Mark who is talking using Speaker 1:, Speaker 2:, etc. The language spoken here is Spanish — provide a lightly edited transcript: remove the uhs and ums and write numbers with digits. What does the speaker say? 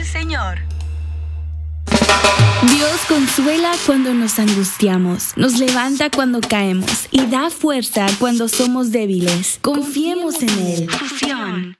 Speaker 1: Señor.
Speaker 2: Dios consuela cuando nos angustiamos, nos levanta cuando caemos y da fuerza cuando somos débiles. Confiemos en Él.
Speaker 1: Fusión.